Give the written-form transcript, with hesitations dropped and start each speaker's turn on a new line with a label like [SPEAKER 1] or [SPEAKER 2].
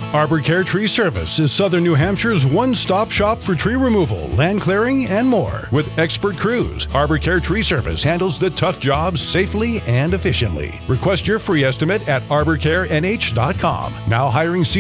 [SPEAKER 1] Arbor Care Tree Service is Southern New Hampshire's one-stop shop for tree removal, land clearing, and more. With expert crews, Arbor Care Tree Service handles the tough jobs safely and efficiently. Request your free estimate at arborcarenh.com. Now hiring